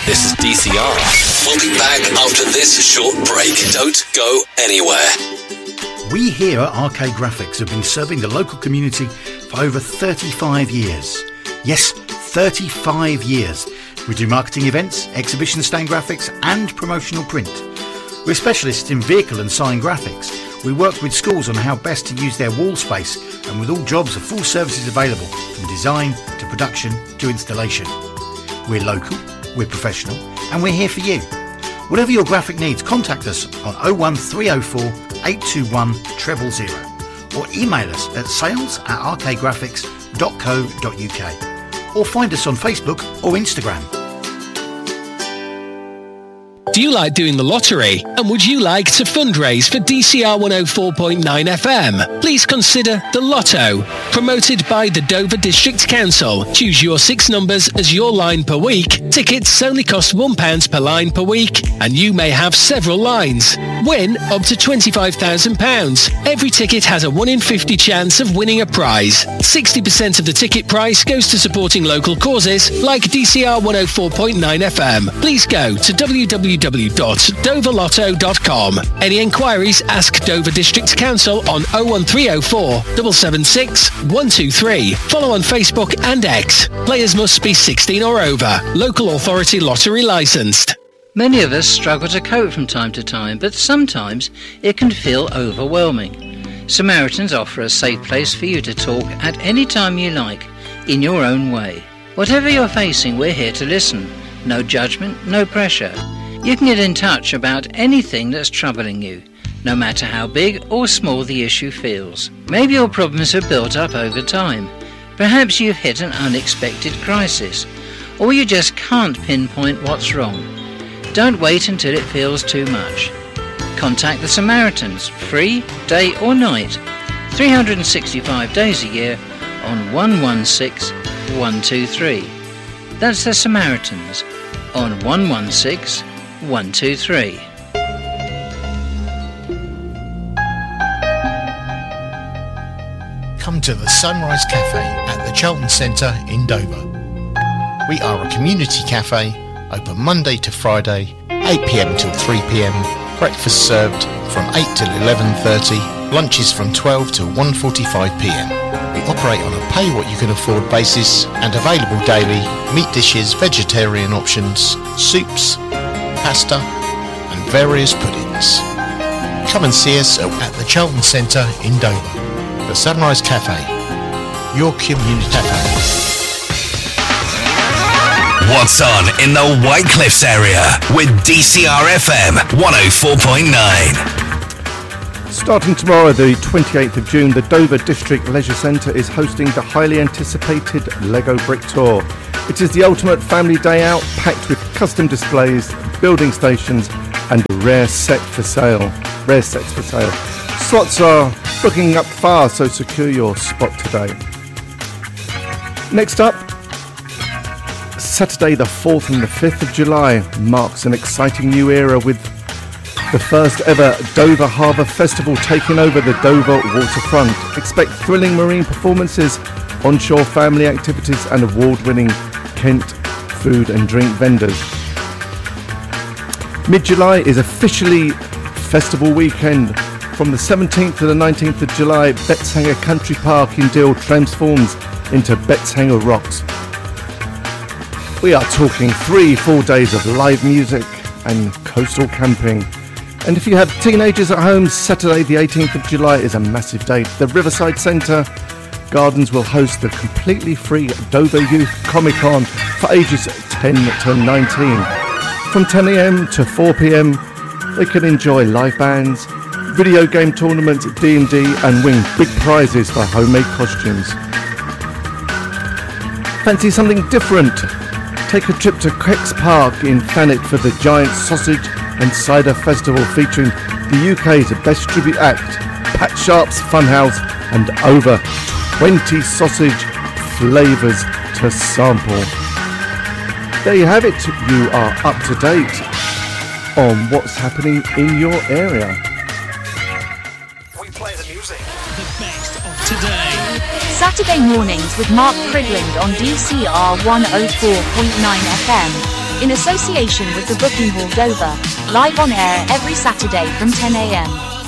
This is DCR. We'll be back after this short break. Don't go anywhere. We here at Arcade Graphics have been serving the local community for over 35 years. Yes, 35 years. We do marketing events, exhibition stand graphics and promotional print. We're specialists in vehicle and sign graphics. We work with schools on how best to use their wall space, and with all jobs of full services available, from design to production to installation. We're local, we're professional, and we're here for you. Whatever your graphic needs, contact us on 01304 821 000 or email us at sales@arcadegraphics.co.uk or find us on Facebook or Instagram. Do you like doing the lottery? And would you like to fundraise for DCR 104.9 FM? Please consider the Lotto. Promoted by the Dover District Council. Choose your 6 numbers as your line per week. Tickets only cost £1 per line per week, and you may have several lines. Win up to £25,000. Every ticket has a 1 in 50 chance of winning a prize. 60% of the ticket price goes to supporting local causes like DCR 104.9 FM. Please go to www.doverlotto.com. Any enquiries, ask Dover District Council on 01304 776 123. Follow on Facebook and X. Players must be 16 or over. Local authority lottery licensed. Many of us struggle to cope from time to time, but sometimes it can feel overwhelming. Samaritans offer a safe place for you to talk at any time you like, in your own way. Whatever you're facing, we're here to listen. No judgment, no pressure. You can get in touch about anything that's troubling you, no matter how big or small the issue feels. Maybe your problems have built up over time. Perhaps you've hit an unexpected crisis, or you just can't pinpoint what's wrong. Don't wait until it feels too much. Contact the Samaritans, free, day or night, 365 days a year on 116 123. That's the Samaritans on 116 123. Come to the Sunrise Cafe at the Charlton Centre in Dover. We are a community cafe, open Monday to Friday, 8pm till 3pm, breakfast served from 8 till 11:30, lunches from 12 till 1:45pm. We operate on a pay what you can afford basis and available daily meat dishes, vegetarian options, soups, pasta and various puddings. Come and see us at the Charlton Centre in Dover. The Sunrise Cafe, your community cafe. What's on in the White Cliffs area with DCR FM 104.9. Starting tomorrow, the 28th of June, the Dover District Leisure Centre is hosting the highly anticipated Lego Brick Tour. It is the ultimate family day out, packed with custom displays, building stations and rare sets for sale. Slots are booking up fast, so secure your spot today. Next up, Saturday the 4th and the 5th of July marks an exciting new era with the first ever Dover Harbour Festival taking over the Dover waterfront. Expect thrilling marine performances, onshore family activities and award-winning Kent food and drink vendors. Mid-July is officially festival weekend. From the 17th to the 19th of July, Betshanger Country Park in Deal transforms into Betshanger Rocks. We are talking 3 full days of live music and coastal camping. And if you have teenagers at home, Saturday the 18th of July is a massive date. The Riverside Centre Gardens will host the completely free Dover Youth Comic Con for ages 10 to 19. From 10 a.m. to 4 p.m, they can enjoy live bands, video game tournaments, D&D and win big prizes for homemade costumes. Fancy something different? Take a trip to Quex Park in Thanet for the Giant Sausage and Cider Festival featuring the UK's best tribute act, Pat Sharp's Funhouse, and over 20 sausage flavours to sample. There you have it, you are up to date on what's happening in your area. We play the music. The best of today. Saturday mornings with Mark Prigland on DCR 104.9 FM. in association with the Booking Hall Dover, live on air every Saturday from 10 a.m.